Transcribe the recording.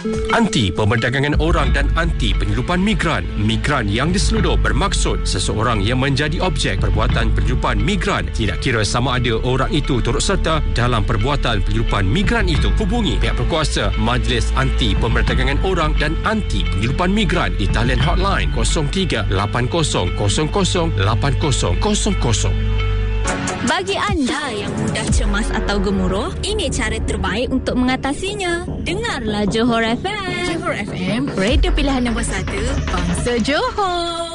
Anti pemerdagangan orang dan anti penyeludupan migran. Migran yang diseludup bermaksud seseorang yang menjadi objek perbuatan penyeludupan migran, tidak kira sama ada orang itu turut serta dalam perbuatan penyeludupan migran itu. Hubungi pihak berkuasa Majlis Anti Pemerdagangan Orang dan Anti Penyeludupan Migran di talian hotline 03 80 00 8000. Bagi anda yang mudah cemas atau gemuruh, ini cara terbaik untuk mengatasinya. Dengarlah Johor FM. Johor FM, radio pilihan nombor 1, bangsa Johor.